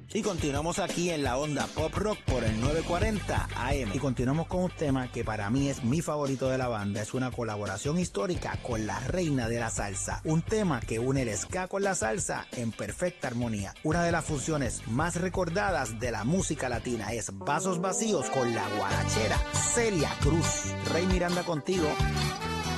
Y continuamos aquí en la onda Pop Rock por el 940 AM. Y continuamos con un tema que para mí es mi favorito de la banda. Es una colaboración histórica con la reina de la salsa. Un tema que une el ska con la salsa en perfecta armonía. Una de las fusiones más recordadas de la música latina es Vasos Vacíos con la guarachera Celia Cruz. Rey Miranda contigo.